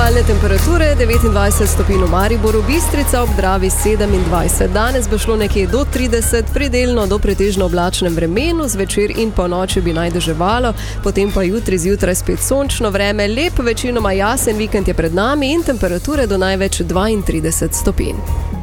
Aktualne temperature 29 stopinj v Mariboru, Bistrica ob Dravi 27. Danes bo šlo nekje do 30, predelno do pretežno oblačnem vremenu, zvečer in po noči bi naj deževalo, potem pa jutri zjutraj spet sončno vreme, lep večinoma jasen vikend je pred nami in temperature do največ 32 stopinj.